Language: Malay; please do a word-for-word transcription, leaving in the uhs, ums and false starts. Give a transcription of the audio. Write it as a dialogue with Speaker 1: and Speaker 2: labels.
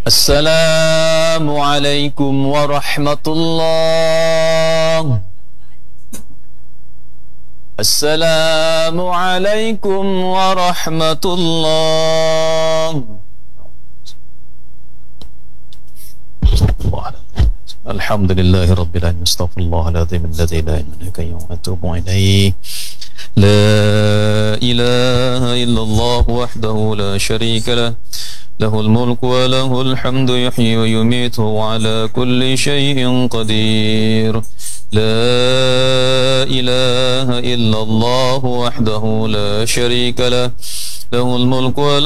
Speaker 1: Assalamualaikum warahmatullahi. Assalamualaikum warahmatullahi. Alhamdulillahi rabbil alamin. Astaghfirullahaladzim alladzi la ilaha illa huwa wa atubu ilaih. La ilaha illallah wahdahu la syarika lah. Lahul mulku wa lahul hamdu yuhyi wa yumitu wa ala kulli syai'in qadir. La ilaha illallah wahdahu la syarika lah. Lahul mulku wa